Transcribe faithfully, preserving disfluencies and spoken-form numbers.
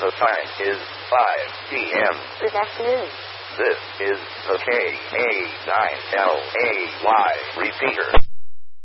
The time is five p.m. Good afternoon. This is the K A nine L A Y repeater.